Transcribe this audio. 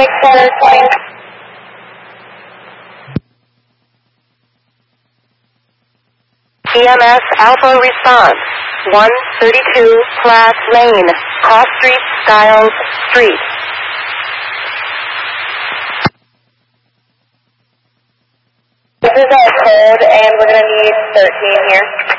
620. EMS Alpha response. 132 Platt Lane, Cross Street, Styles Street. This is our code, and we're going to need 13 here.